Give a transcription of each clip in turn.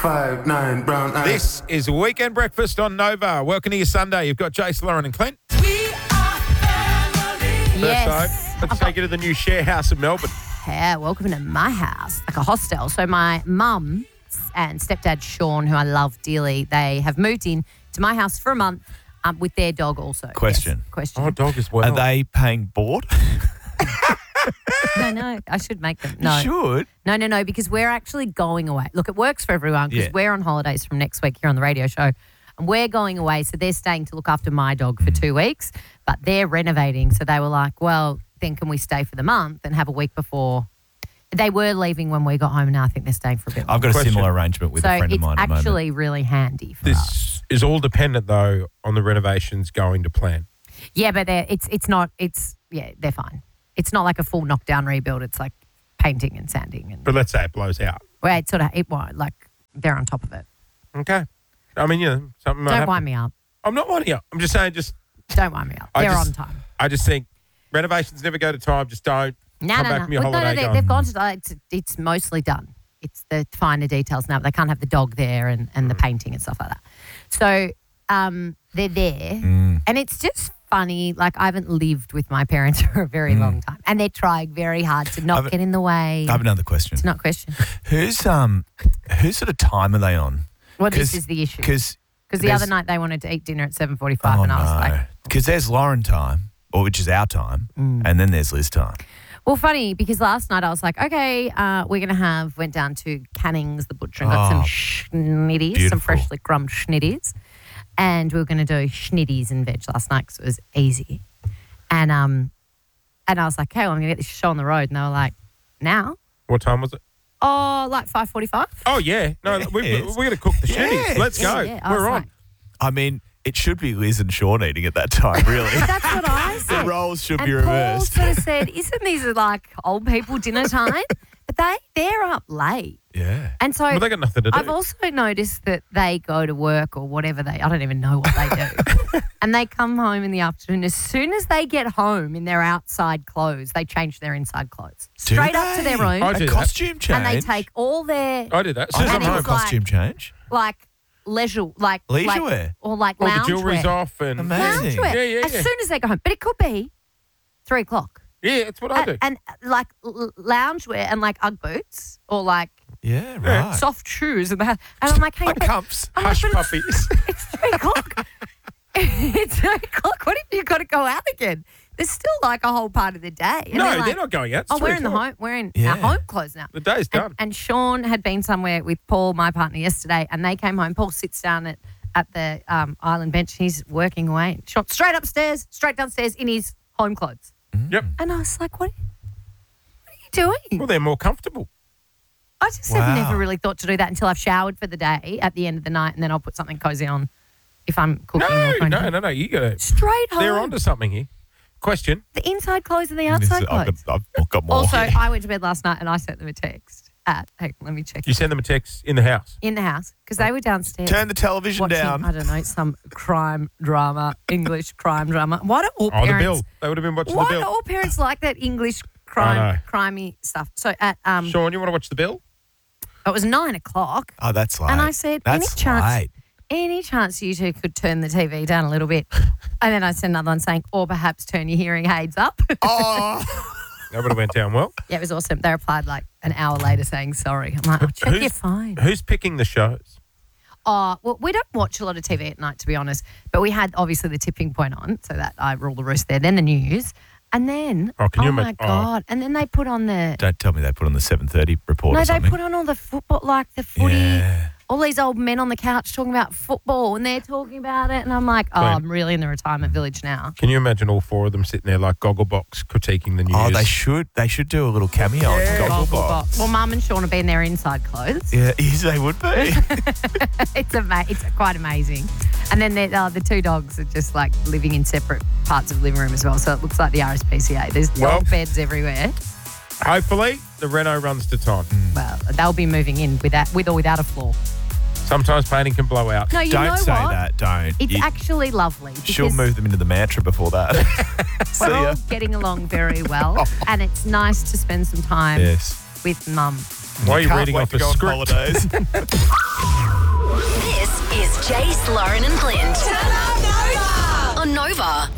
5'9", brown eyes. This is Weekend Breakfast on Nova. Welcome to your Sunday. You've got Jace, Lauren and Clint. We are family. First, let's take you to the new share house in Melbourne. Yeah, welcome to my house, like a hostel. So my mum and stepdad Sean, who I love dearly, they have moved in to my house for a month with their dog also. Question. Yes, question. Oh, dog as well. Are they paying board? No, I should make them. No. You should. No, because we're actually going away. Look, it works for everyone because Yeah. we're on holidays from next week here on the radio show. And we're going away, so they're staying to look after my dog for 2 weeks, but they're renovating. So they were like, well, then can we stay for the month and have a week before? They were leaving when we got home, and now I think they're staying for a bit I've got a Question. similar arrangement with a friend of mine So at the it's moment. actually really handy for us. This is all dependent, though, on the renovations going to plan. Yeah, but they're fine. It's not like a full knockdown rebuild. It's like painting and sanding. And But let's say it blows out. well, it won't. Like, they're on top of it. Okay. I mean, something might Don't happen. wind me up. I'm not winding you up. I'm just saying, Don't wind me up. I They're just- on time. I just think renovations never go to time. Just don't. No, Come no, back no. from your Well, holiday no, going, they've gone to. It's mostly done. It's the finer details now. But they can't have the dog there and the painting and stuff like that. So they're there, and it's just funny. Like, I haven't lived with my parents for a very long time, and they're trying very hard to not get in the way. I have another question. It's not a question. Whose sort of time are they on? Well, this is the issue. Because Because the other night they wanted to eat dinner at 7:45, and I was like, because there's Lauren time, which is our time, and then there's Liz time. well, funny, because last night I was like, okay, went down to Canning's, the butcher, and got some schnitties, some beautiful. freshly crumbed schnitties. And we were going to do schnitties and veg last night because it was easy. And I was like, okay, well, I'm going to get this show on the road. And they were like, now? What time was it? Oh, like 5:45. Oh, yeah. No, we're going to cook the shitties. Yes. Let's go. Yeah, I was We're on. like, I mean, it should be Liz and Sean eating at that time, really. that's what I said. The roles should and be Paul reversed. sort of said, isn't these like old people dinner time? But they're up late. Yeah. And so Well, they got nothing to do. I've also noticed that they go to work or whatever I don't even know what they do. And they come home in the afternoon. As soon as they get home in their outside clothes, they change their inside clothes. Do Straight up to they? their room. I do A that. costume change. And they take all their I do that. As soon as I I'm and don't home. have it's a costume change. like leisure, like Leisure like, wear? or like All the lounge jewelry's wear. off and Amazing. Loungewear. Yeah. As soon as they go home, but it could be 3 o'clock. Yeah, that's what I do. And like loungewear and like UGG boots or like Yeah, right. soft shoes in the house. And I'm like, hey, Like but- cups. I'm like, Hush but puppies. It's 3 o'clock. It's 3 o'clock. What if you got to go out again? There's still like a whole part of the day. And No, like, they're not going out. It's Oh, 3 we're in the o'clock. home. We're in Yeah. our home clothes now. The day's done. And Sean had been somewhere with Paul, my partner, yesterday, and they came home. Paul sits down at the island bench. He's working away. Sean straight upstairs, straight downstairs in his home clothes. Yep. And I was like, what are you doing? Well, they're more comfortable. I just have Wow. never really thought to do that until I've showered for the day at the end of the night, and then I'll put something cozy on if I'm cooking or going to. No. You got to. Straight home. They're onto something here. Question. The inside clothes and the outside clothes. I've got more. Also, here. I went to bed last night and I sent them a text hang on, let me check. You send them a text in the house. In the house, because they were downstairs. Turn the television watching, down. I don't know, some crime drama, English crime drama. Why do all Oh, the parents... bill. They would have been watching Why the do bill. all parents like that English I know. crimey stuff? So at Sean, you want to watch the bill? it was 9 o'clock, Oh, that's late. and I said, that's any chance you two could turn the TV down a little bit? And then I sent another one saying, or perhaps turn your hearing aids up. Oh. That would have went down well. Yeah, it was awesome. They replied like an hour later saying sorry. I'm like, oh, check your phone. Who's picking the shows? Oh, well, we don't watch a lot of TV at night, to be honest. But we had obviously the tipping point on, so that I rule the roost there. Then the news, and then Oh, can you my imagine- oh. god! And then they put on the Don't tell me they put on the 7:30 report no, or they something. put on all the football, like the footy. Yeah. All these old men on the couch talking about football, and they're talking about it, and I'm like, oh, Right. I'm really in the retirement village now. Can you imagine all four of them sitting there like Gogglebox critiquing the news? Oh, they should. They should do a little cameo on Gogglebox. Well, Mum and Sean have been there inside clothes. Yeah, yes, they would be. It's quite amazing. And then the two dogs are just like living in separate parts of the living room as well. So it looks like the RSPCA. There's Well- dog beds everywhere. Hopefully, the Renault runs to time. Well, they'll be moving in with or without a floor. Sometimes painting can blow out. No, you Don't know say what? that. Don't. It's You- actually lovely. She'll because move them into the mantra before that. See We're ya. all getting along very well, and it's nice to spend some time Yes. with Mum. Why are you Can't reading wait off to a go on script? holidays. Jace, Lauren and Clint. On Nova.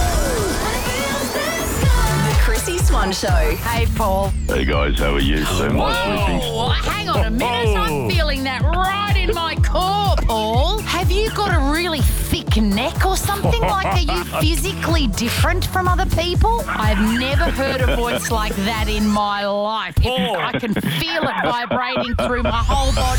The Chrissy Swan Show. Hey, Paul. Hey guys, how are you? So nice listening. Oh, hang on a minute. I'm feeling that right in my core, Paul. Have you got a really thick neck or something? Like, are you physically different from other people? I've never heard a voice like that in my life. I can feel it vibrating through my whole body.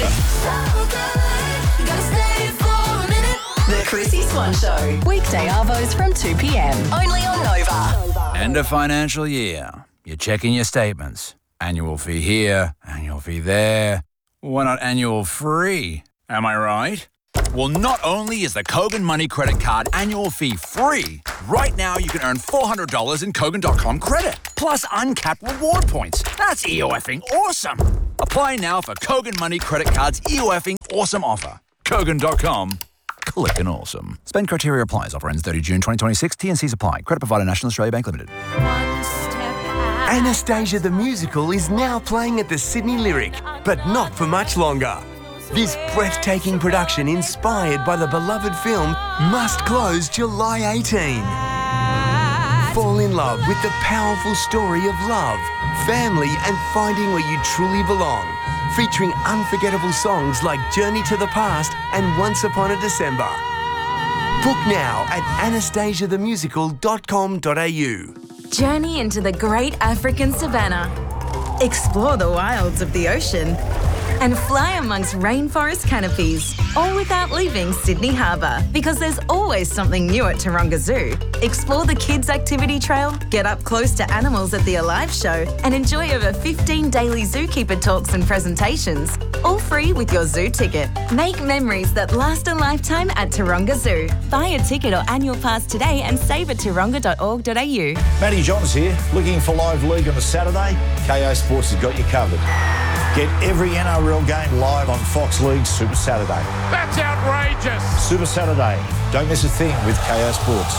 The Chrissy Swan Show. Weekday arvos from 2 p.m. Only on Nova. End of financial year. You're checking your statements. Annual fee here, annual fee there. Why not annual free? Am I right? Well, not only is the Kogan Money Credit Card annual fee free, right now you can earn $400 in Kogan.com credit, plus uncapped reward points. That's EOFing awesome. Apply now for Kogan Money Credit Card's EOFing awesome offer. Kogan.com. Clickin' awesome. Spend criteria applies. Offer ends 30 June 2026. T&Cs apply. Credit provider National Australia Bank Limited. Anastasia the Musical is now playing at the Sydney Lyric, but not for much longer. This breathtaking production, inspired by the beloved film, must close July 18. Fall in love with the powerful story of love, family, and finding where you truly belong. Featuring unforgettable songs like Journey to the Past and Once Upon a December. Book now at anastasiathemusical.com.au. Journey into the great African savannah. Explore the wilds of the ocean. And fly amongst rainforest canopies, all without leaving Sydney Harbour, because there's always something new at Taronga Zoo. Explore the kids' activity trail, get up close to animals at the Alive show, and enjoy over 15 daily zookeeper talks and presentations, all free with your zoo ticket. Make memories that last a lifetime at Taronga Zoo. Buy a ticket or annual pass today and save at taronga.org.au. Matty Johns here. Looking for live league on a Saturday? KO Sports has got you covered. Get every NRL game live on Fox League Super Saturday. That's outrageous. Super Saturday. Don't miss a thing with KO Sports.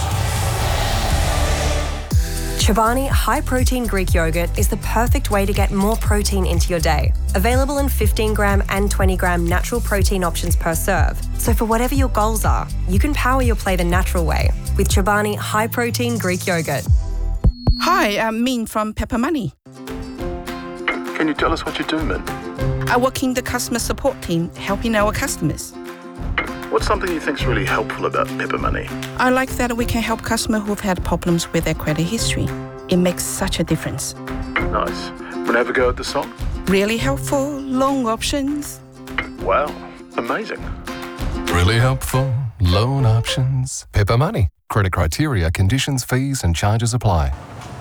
Chobani High Protein Greek Yogurt is the perfect way to get more protein into your day. Available in 15 gram and 20 gram natural protein options per serve. So for whatever your goals are, you can power your play the natural way with Chobani High Protein Greek Yogurt. Hi, I'm Min from Pepper Money. Can you tell us what you do, Min? I work in the customer support team, helping our customers. What's something you think's really helpful about Pepper Money? I like that we can help customers who've had problems with their credit history. It makes such a difference. Nice. Want to have a go at the song? Really helpful, loan options. Wow, amazing. Really helpful, loan options. Pepper Money. Credit criteria, conditions, fees and charges apply.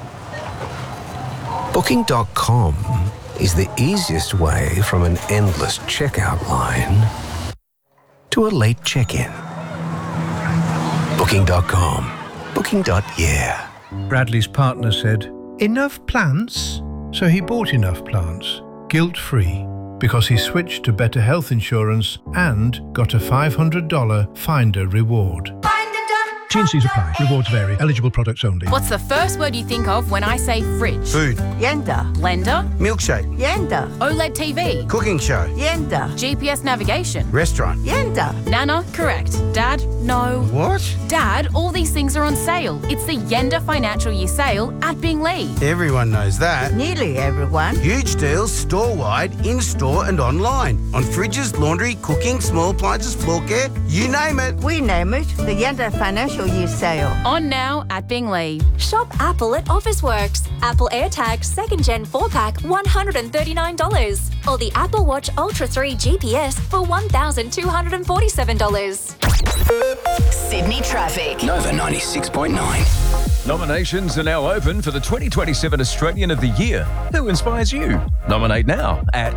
Booking.com is the easiest way from an endless checkout line to a late check-in. Booking.com. Booking.yeah. Bradley's partner said, "Enough plants?" So he bought enough plants, guilt-free, because he switched to better health insurance and got a $500 Finder reward. T&Cs apply. Rewards vary. Eligible products only. What's the first word you think of when I say fridge? Food. Yenda. Blender. Milkshake. Yenda. OLED TV. Cooking show. Yenda. GPS navigation. Restaurant. Yenda. Nana, correct. Dad, no. What? Dad, all these things are on sale. It's the Yenda Financial Year sale at Binglee. Everyone knows that. Nearly everyone. Huge deals store-wide, in-store and online. On fridges, laundry, cooking, small appliances, floor care, you name it. We name it the Yenda Financial Year sale. On now at Binglee. Shop Apple at Officeworks. Apple AirTag 2nd Gen 4-pack, $139. Or the Apple Watch Ultra 3 GPS for $1,247. Sydney traffic. Nova 96.9. Nominations are now open for the 2027 Australian of the Year. Who inspires you? Nominate now at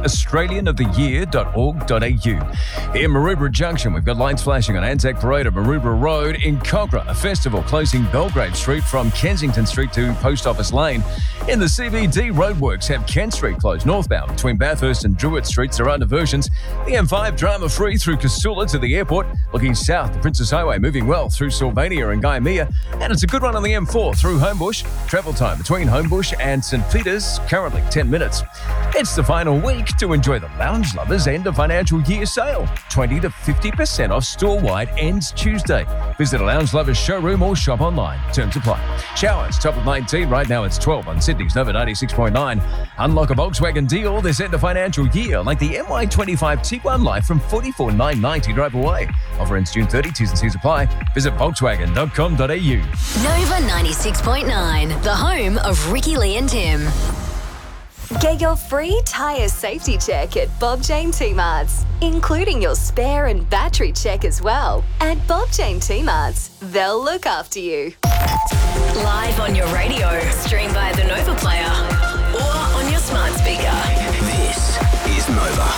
australianoftheyear.org.au. In Maroubra Junction, we've got lights flashing on Anzac Parade at Maroubra Road. In Cogra, a festival closing Belgrave Street from Kensington Street to Post Office Lane. In the CBD, roadworks have Kent Street closed northbound between Bathurst and Druitt Streets. There are diversions. The M5 drama-free through Casula to the airport. Looking south, the Princess Highway moving well through Sylvania and Guyamea. And it's a good run on the M4 through Homebush. Travel time between Homebush and St Peters, currently 10 minutes. It's the final week to enjoy the Lounge Lovers end of financial year sale. 20 to 50% off store-wide ends Tuesday. Visit a Lounge Lovers showroom or shop online. Terms apply. Showers, top of 19. Right now it's 12 on Sydney's Nova 96.9. Unlock a Volkswagen deal this end of financial year, like the MY25 Tiguan Life from $44,990 drive away. Offer ends June 30. T's and C's apply. Visit Volkswagen.com.au. Nova 96.9, the home of Ricky Lee and Tim. Get your free tyre safety check at Bob Jane T-Marts, including your spare and battery check as well. At Bob Jane T-Marts, they'll look after you. Live on your radio, stream via the Nova Player, or on your smart speaker. This is Nova.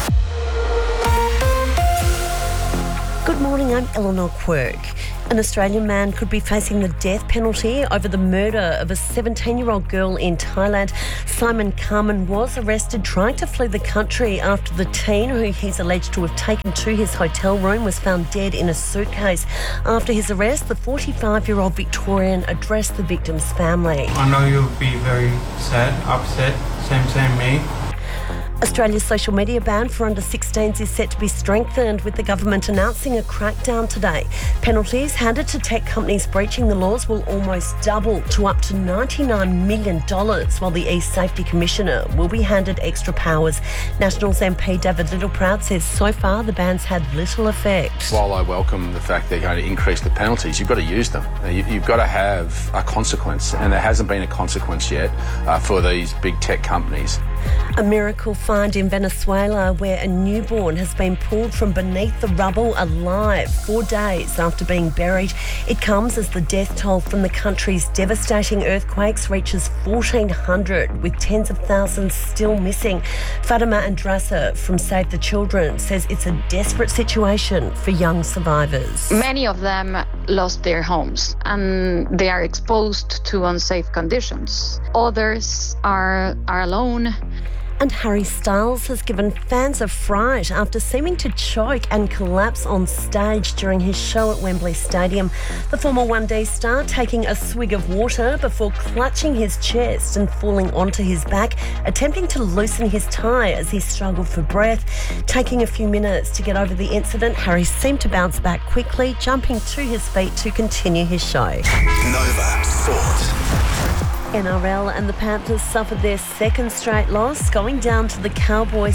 Good morning, I'm Eleanor Quirk. An Australian man could be facing the death penalty over the murder of a 17-year-old girl in Thailand. Simon Carmen was arrested trying to flee the country after the teen, who he's alleged to have taken to his hotel room, was found dead in a suitcase. After his arrest, the 45-year-old Victorian addressed the victim's family. I know you'll be very sad, upset, same me. Australia's social media ban for under-16s is set to be strengthened, with the government announcing a crackdown today. Penalties handed to tech companies breaching the laws will almost double to up to $99 million, while the e-Safety Commissioner will be handed extra powers. Nationals MP David Littleproud says so far the ban's had little effect. While I welcome the fact they're going to increase the penalties, you've got to use them. You've got to have a consequence, and there hasn't been a consequence yet for these big tech companies. A miracle find in Venezuela, where a newborn has been pulled from beneath the rubble alive 4 days after being buried. It comes as the death toll from the country's devastating earthquakes reaches 1,400, with tens of thousands still missing. Fatima Andrasa from Save the Children says it's a desperate situation for young survivors. Many of them lost their homes and they are exposed to unsafe conditions. Others are alone. And Harry Styles has given fans a fright after seeming to choke and collapse on stage during his show at Wembley Stadium. The former one-day star taking a swig of water before clutching his chest and falling onto his back, attempting to loosen his tie as he struggled for breath. Taking a few minutes to get over the incident, Harry seemed to bounce back quickly, jumping to his feet to continue his show. Nova Sport. NRL and the Panthers suffered their second straight loss, going down to the Cowboys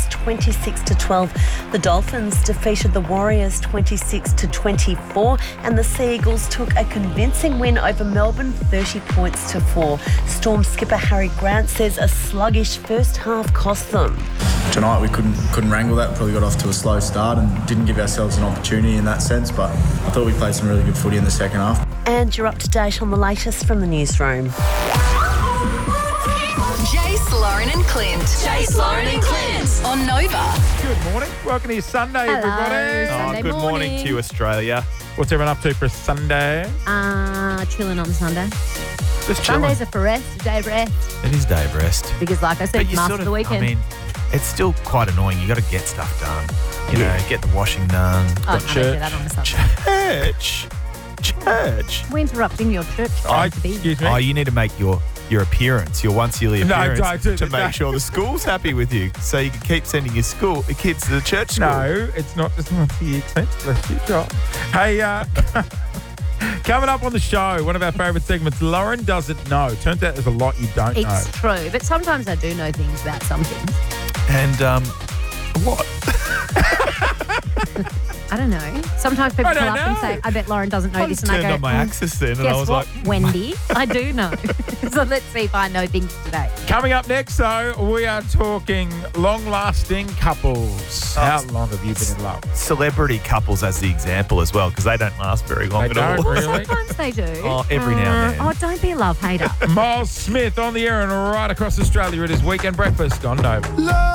26-12. The Dolphins defeated the Warriors 26-24, and the Sea Eagles took a convincing win over Melbourne 30-4. Storm skipper Harry Grant says a sluggish first half cost them. Tonight we couldn't wrangle that, probably got off to a slow start and didn't give ourselves an opportunity in that sense, but I thought we played some really good footy in the second half. And you're up to date on the latest from the newsroom. Jace, Lauren and Clint. Jace, Lauren and Clint on Nova. Good morning. Welcome to your Sunday, everybody. Sunday Good morning morning. to Australia. What's everyone up to for Sunday? Chilling on Sunday. Just chilling. Sundays are for rest, day of rest. It is day of rest. Because like I said, But you master sort of the weekend. I mean, it's still quite annoying. You got to get stuff done. You know, get the washing done. Oh, I don't do that on a Sunday. Church. We're interrupting your church. Excuse me. Oh, you need to make your appearance, your once yearly No, appearance, don't. to make sure the school's happy with you, so you can keep sending your kids to the church school. No, it's not just once a year, Clint. Bless you, God. Hey, coming up on the show, one of our favourite segments, Lauren Doesn't Know. Turns out there's a lot you don't know. It's true, but sometimes I do know things about some things. And what? I don't know. Sometimes people I come don't up and know. say, I bet Lauren doesn't know I this. just And I turned go, on my axis then, and guess I was what, like, Wendy, I do know. So let's see if I know things today. Coming up next, though, we are talking long-lasting couples. How long have you been in love? Celebrity couples as the example as well, because they don't last very long They at all. don't, really. Sometimes they do. Oh, every now and then. Oh, don't be a love hater. Miles Smith on the air and right across Australia. It is Weekend Breakfast on Nova.